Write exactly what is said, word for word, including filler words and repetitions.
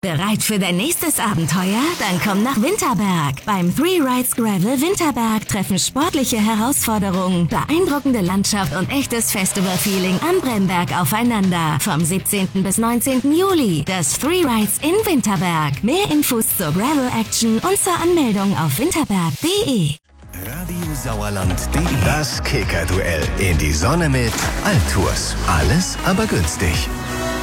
Bereit für dein nächstes Abenteuer? Dann komm nach Winterberg. Beim Three Rides Gravel Winterberg treffen sportliche Herausforderungen, beeindruckende Landschaft und echtes Festival-Feeling am Bremberg aufeinander. Vom siebzehnten bis neunzehnten Juli. Das Three Rides in Winterberg. Mehr Infos zur Gravel-Action und zur Anmeldung auf winterberg punkt de. Radio Sauerland punkt de. Das Kicker-Duell. In die Sonne mit Altours. Alles aber günstig.